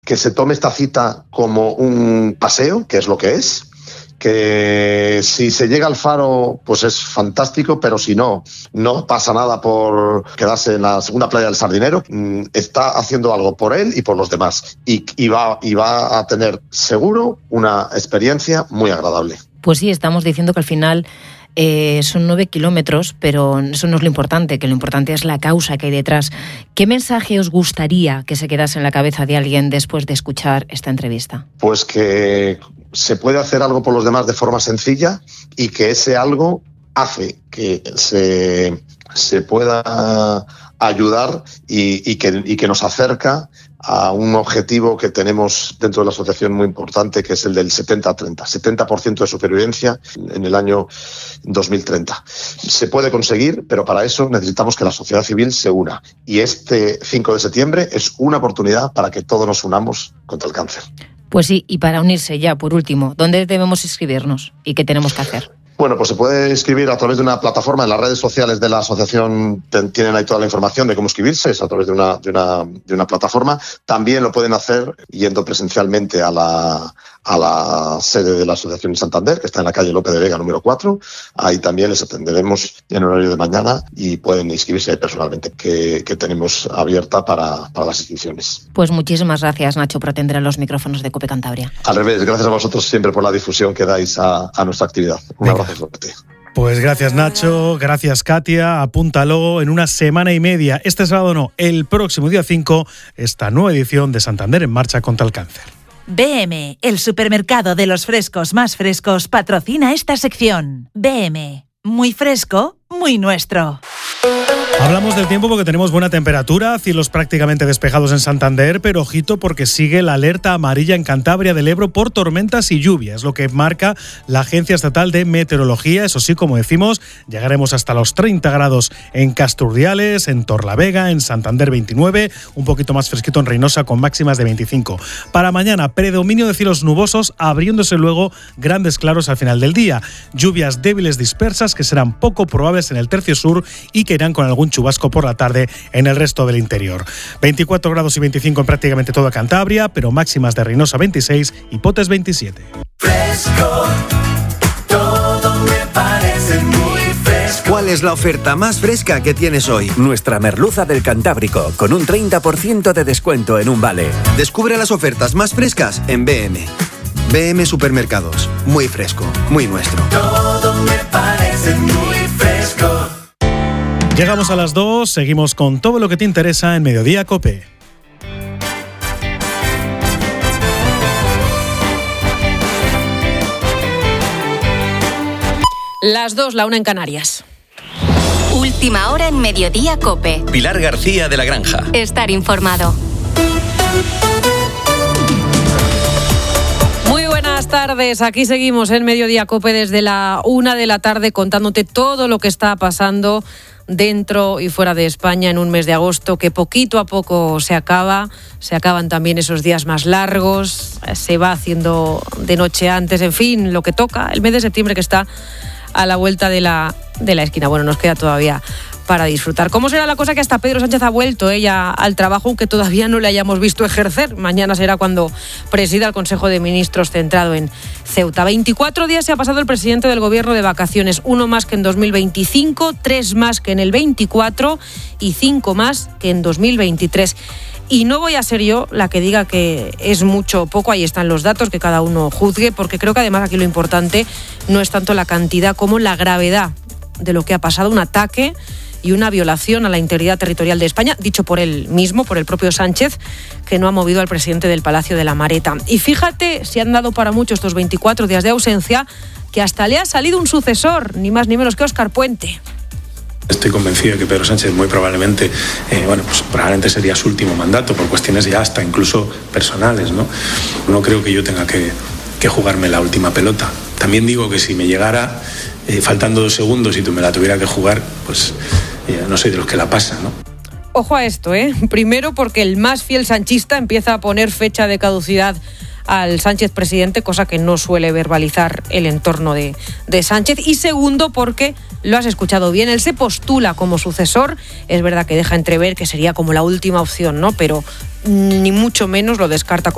que se tome esta cita como un paseo, que es lo que es, que si se llega al Faro, pues es fantástico, pero si no, no pasa nada por quedarse en la segunda playa del Sardinero. Está haciendo algo por él y por los demás, y va a tener seguro una experiencia muy agradable. Pues sí, estamos diciendo que al final son 9 kilómetros, pero eso no es lo importante, que lo importante es la causa que hay detrás. ¿Qué mensaje os gustaría que se quedase en la cabeza de alguien después de escuchar esta entrevista? Pues que se puede hacer algo por los demás de forma sencilla, y que ese algo hace que se pueda ayudar y que nos acerca a un objetivo que tenemos dentro de la asociación muy importante, que es el del 70-30, 70% de supervivencia en el año 2030. Se puede conseguir, pero para eso necesitamos que la sociedad civil se una. Y este 5 de septiembre es una oportunidad para que todos nos unamos contra el cáncer. Pues sí, y para unirse ya, por último, ¿dónde debemos inscribirnos y qué tenemos que hacer? Bueno, pues se puede inscribir a través de una plataforma. En las redes sociales de la asociación tienen ahí toda la información de cómo inscribirse, es a través de una plataforma. También lo pueden hacer yendo presencialmente a la sede de la asociación en Santander, que está en la calle Lope de Vega número 4. Ahí también les atenderemos en horario de mañana y pueden inscribirse ahí personalmente, que tenemos abierta para las inscripciones. Pues muchísimas gracias, Nacho, por atender a los micrófonos de COPE Cantabria. Al revés, gracias a vosotros siempre por la difusión que dais a nuestra actividad. Un abrazo fuerte. Pues gracias, Nacho, gracias, Katia. Apúntalo, en una semana y media, este sábado no, el próximo día 5, esta nueva edición de Santander en Marcha contra el Cáncer. BM, el supermercado de los frescos más frescos, patrocina esta sección. BM, muy fresco, muy nuestro. Hablamos del tiempo porque tenemos buena temperatura, cielos prácticamente despejados en Santander, pero ojito porque sigue la alerta amarilla en Cantabria del Ebro por tormentas y lluvia. Es lo que marca la Agencia Estatal de Meteorología. Eso sí, como decimos, llegaremos hasta los 30 grados en Casturdiales, en Torlavega, en Santander 29, un poquito más fresquito en Reynosa con máximas de 25. Para mañana, predominio de cielos nubosos, abriéndose luego grandes claros al final del día. Lluvias débiles dispersas que serán poco probables en el tercio sur y que irán con algún chubasco por la tarde en el resto del interior. 24 grados y 25 en prácticamente toda Cantabria, pero máximas de Reynosa 26 y Potes 27. Fresco, todo me parece muy fresco. ¿Cuál es la oferta más fresca que tienes hoy? Nuestra merluza del Cantábrico, con un 30% de descuento en un vale. Descubre las ofertas más frescas en BM. BM Supermercados, muy fresco, muy nuestro. Todo me parece muy fresco. Llegamos a las 2, seguimos con todo lo que te interesa en Mediodía COPE. Las 2, la 1 en Canarias. Última hora en Mediodía COPE. Pilar García de la Granja. Estar informado. Muy buenas tardes, aquí seguimos en Mediodía COPE desde la 1 de la tarde contándote todo lo que está pasando dentro y fuera de España en un mes de agosto que poquito a poco se acaban también esos días más largos, se va haciendo de noche antes, en fin, lo que toca, el mes de septiembre que está a la vuelta de la esquina. Bueno, nos queda todavía para disfrutar. ¿Cómo será la cosa que hasta Pedro Sánchez ha vuelto ya al trabajo, aunque todavía no le hayamos visto ejercer? Mañana será cuando presida el Consejo de Ministros centrado en Ceuta. 24 días se ha pasado el presidente del Gobierno de vacaciones, 1 más que en 2025, 3 más que en el 24 y 5 más que en 2023. Y no voy a ser yo la que diga que es mucho o poco, ahí están los datos, que cada uno juzgue, porque creo que además aquí lo importante no es tanto la cantidad como la gravedad de lo que ha pasado, un ataque y una violación a la integridad territorial de España, dicho por él mismo, por el propio Sánchez, que no ha movido al presidente del Palacio de la Mareta. Y fíjate, si han dado para mucho estos 24 días de ausencia, que hasta le ha salido un sucesor, ni más ni menos que Óscar Puente. Estoy convencido de que Pedro Sánchez muy probablemente, probablemente sería su último mandato, por cuestiones ya hasta incluso personales, ¿no? No creo que yo tenga que jugarme la última pelota. También digo que si me llegara faltando 2 segundos y tú me la tuviera que jugar, pues no soy de los que la pasa, ¿no? Ojo a esto, Primero porque el más fiel sanchista empieza a poner fecha de caducidad al Sánchez presidente, cosa que no suele verbalizar el entorno de Sánchez. Y segundo porque, lo has escuchado bien, él se postula como sucesor. Es verdad que deja entrever que sería como la última opción, ¿no? Pero ni mucho menos lo descarta como